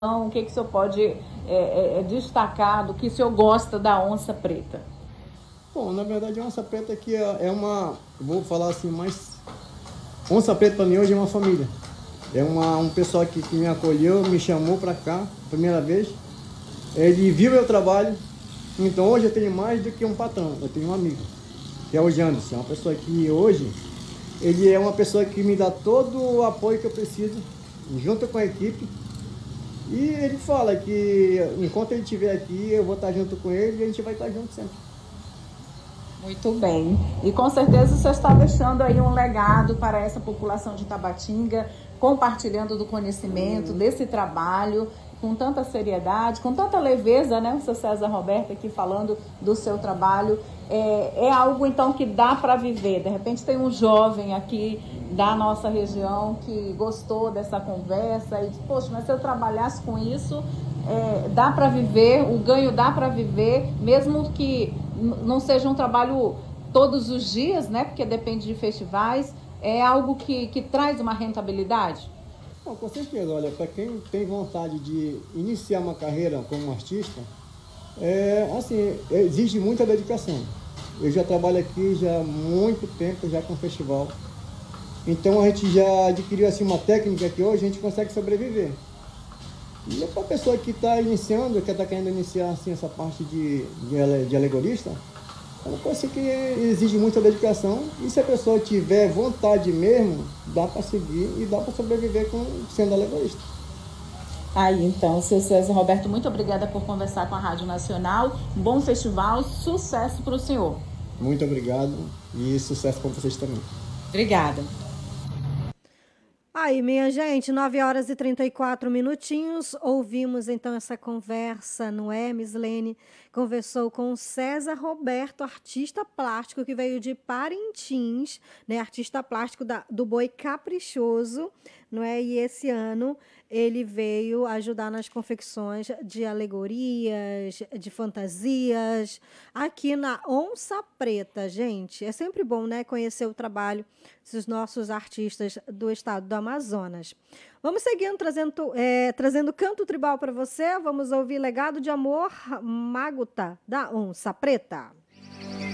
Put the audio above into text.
o que o senhor pode destacar do que o senhor gosta da onça preta? Bom, na verdade, a onça preta aqui vou falar assim, mas onça preta para mim hoje é uma família. É um pessoal que me acolheu, me chamou para cá, primeira vez. Ele viu meu trabalho, então hoje eu tenho mais do que um patrão, eu tenho um amigo, que é o Janderson, uma pessoa que hoje, ele é uma pessoa que me dá todo o apoio que eu preciso, junto com a equipe. E ele fala que enquanto ele estiver aqui, eu vou estar junto com ele e a gente vai estar junto sempre. Muito bem. E com certeza você está deixando aí um legado para essa população de Tabatinga, compartilhando do conhecimento, desse trabalho, com tanta seriedade, com tanta leveza, né? O seu César Roberto aqui falando do seu trabalho. É algo, então, que dá para viver. De repente tem um jovem aqui da nossa região que gostou dessa conversa e diz, poxa, mas se eu trabalhasse com isso, dá para viver, o ganho dá para viver, mesmo que não seja um trabalho todos os dias, né? Porque depende de festivais. É algo que traz uma rentabilidade? Bom, com certeza, olha, para quem tem vontade de iniciar uma carreira como artista, assim, exige muita dedicação. Eu já trabalho aqui já há muito tempo, já com festival. Então a gente já adquiriu assim, uma técnica que hoje a gente consegue sobreviver. E para a pessoa que está iniciando, que está querendo iniciar assim, essa parte de alegorista, é uma coisa que exige muita dedicação. E se a pessoa tiver vontade mesmo, dá para seguir e dá para sobreviver sendo alegorista. Aí, então, seu César Roberto, muito obrigada por conversar com a Rádio Nacional. Um bom festival, sucesso para o senhor. Muito obrigado e sucesso para vocês também. Obrigada. Aí, minha gente, 9h34. Ouvimos então essa conversa, não é? Mislene conversou com o César Roberto, artista plástico que veio de Parintins, né? Artista plástico do Boi Caprichoso, não é? E esse ano ele veio ajudar nas confecções de alegorias, de fantasias, aqui na Onça Preta, gente. É sempre bom, né, conhecer o trabalho dos nossos artistas do estado do Amazonas. Vamos seguindo, trazendo canto tribal para você. Vamos ouvir Legado de Amor Maguta, da Onça Preta.